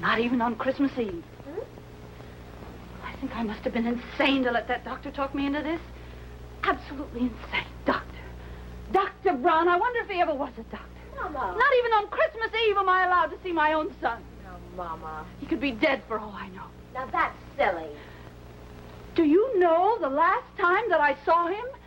Not even on Christmas Eve. I think I must have been insane to let that doctor talk me into this. Absolutely insane. Dr. Brown, I wonder if he ever was a doctor. Mama. Not even on Christmas Eve am I allowed to see my own son. Oh, Mama. He could be dead for all I know. Now, that's silly. Do you know the last time that I saw him,